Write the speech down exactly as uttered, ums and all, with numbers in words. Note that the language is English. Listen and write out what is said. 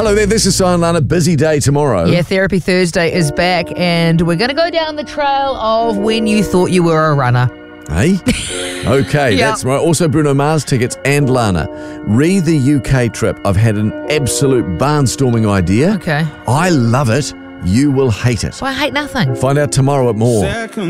Hello there, this is Simon Lana. Busy day tomorrow. Yeah, Therapy Thursday is back, and we're going to go down the trail of when you thought you were a runner. Hey? Okay, Yeah. that's right. Also Bruno Mars tickets and Lana. Re the U K trip. I've had an absolute barnstorming idea. Okay. I love it. You will hate it. So I hate nothing. Find out tomorrow at More.